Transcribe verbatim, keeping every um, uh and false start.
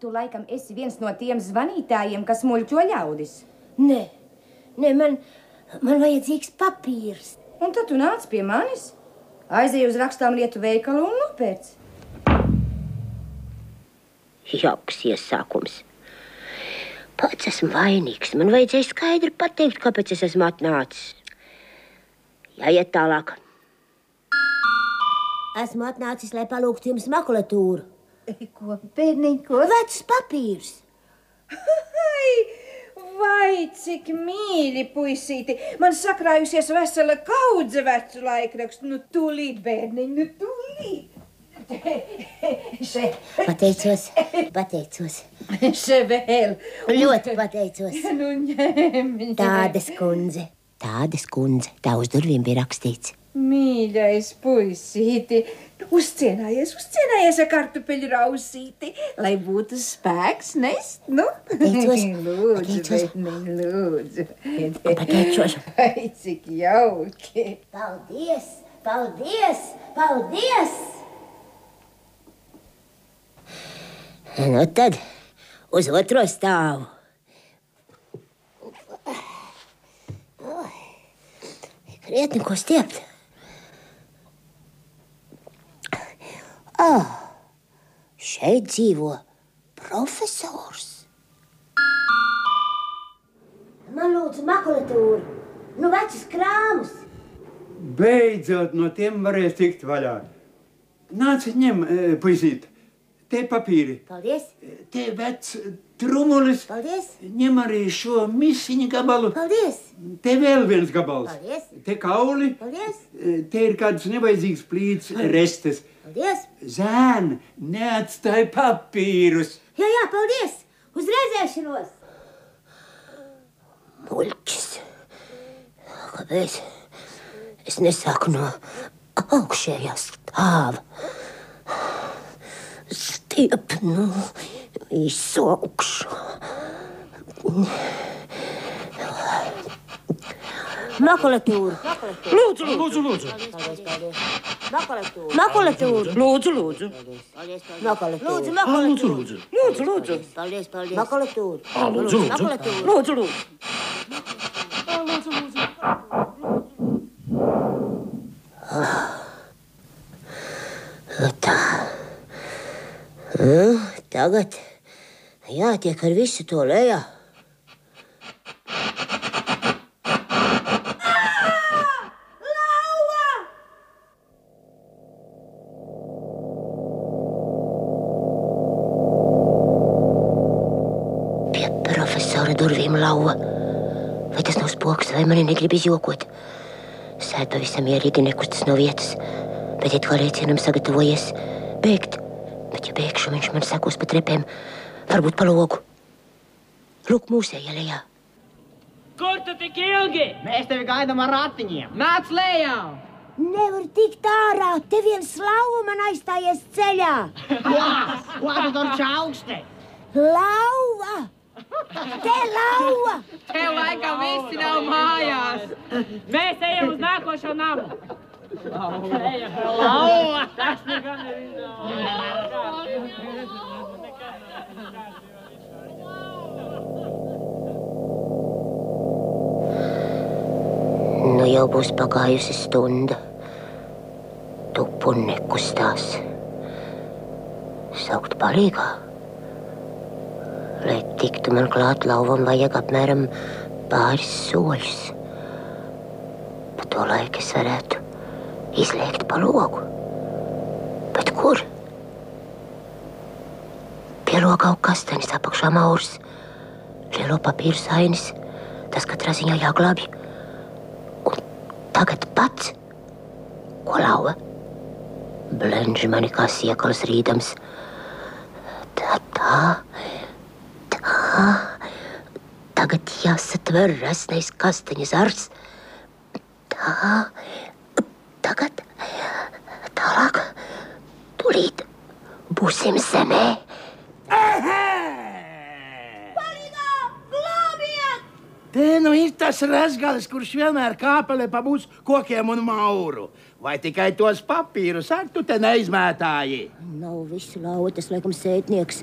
Tu laikam esi viens no tiem zvanītājiem, kas muļķo ļaudis. Nē, nē, man, man vajadzīgs papīrs. Un tad tu nāc pie manis, aizej uz rakstām lietu veikalu un nopērc. Jauks iesākums. Pats esmu vainīgs. Man vajadzēja skaidri pateikt, kāpēc es esmu atnācis. Jāiet tālāk. Esmu atnācis, lai palūgtu jums makulatūru. Ko, bērniņ, ko? Vecs papīrs. Ai, vai, cik mīļi, puisīti. Man sakrājusies vesela kaudze vecu laikrakstu. Nu, tūlīt, bērniņ, nu, tūlīt. Še. Pateicos, pateicos. Še vēl. Ļoti pateicos. Nu, ņem, ņem. Tādas kundze, tādas kundze. Tā uz durvīm bija rakstīts. Mīļais puisīti, uzcienājies, uzcienājies ar kartupeļu rausīti, lai būtu spēks nest, nu? Pateicos, lūdzu, pateicos. bērniņ, lūdzu. Pateicos. Ai, cik jauki. Paldies, paldies, paldies! Nu tad uz otro stāvu. Krietni ko stiept. Ah, šeit dzīvo profesors. Man lūdzu makulatūru, nu vecas krāmus. Beidzot, no tiem varēs tikt vaļā. Nāc, ņem, puisīt, te papīri. Paldies. Te vecs trumulis. Paldies. Ņem arī šo misiņu gabalu. Paldies. Te vēl viens gabals. Paldies. Te kauli. Paldies. Te ir kāds nevajadzīgs plīts restes. Paldies. Zēn, neatstāj papīrus. Jā, jā, paldies. Uz redzēšanos. Muļķis. Kāpēc es nesāku no augšējā stāva? Stiep, nu, visu augšu. Makulatūra. Lūdzu, lūdzu, lūdzu. Paldies, paldies. Makulatūra. Makulatūra. Lūdzu, lūdzu. Paldies, paldies. Makulatūra. Lūdzu, Ā, lūdzu, makulatūra. lūdzu. Lūdzu, lūdzu. Paldies, paldies. Makulatūra. Ā, lūdzu, lūdzu. Makulatūra. Lūdzu, lūdzu. Tā. Nu, tagad jātiek ar visu to lejā. Pie profesora durvīm lauva. Vai tas nav spoks, vai mani negrib izjokot? Sēd pavisam mierīgi, nekustas no vietas, bet it kā lēcienam sagatavojies bēgt. Bet, ja bēgšu, viņš man sekos pa trepēm, varbūt pa logu. Lūk, mūsēja lejā. Kur tu tik ilgi? Mēs tevi gaidām ar ratiņiem. Nāc lejā! Nevar tikt ārā, te viens lauva man aizstājies ceļā. Ko tu tur čauksti? Lauva! Te lauva! Tev laikam visi nav mājās. Mēs ejam uz nākošo namu. Lauva! Tas negan Nu jau būs pagājusi stunda. Tupu nekustās. Saukt palīgā. Lai tiktu man klāt lauvam, vajag apmēram pāris soļus. Pa to laiku es varētu izliekt pa logu. Bet kur? Pie loga aug kastaņas, apakšā maurs. Lielo papīru sainis. Tas katrā ziņā jāglābj. Un tagad pats? Ko lauva? Blenži mani kā siekals rīdams. Tā, tā, tā. Tagad jāsatver resnais kastaņas ars. Tā. Tagad tālāk, tūlīt būsim zemē. Palīgā, glābiet! Te nu ir tas razgalis, kurš vienmēr kāpelē pa mūsu kokiem un mauru. Vai tikai tos papīrus ar tu te neizmētāji? Nav visu lauva, tas laikam sētnieks.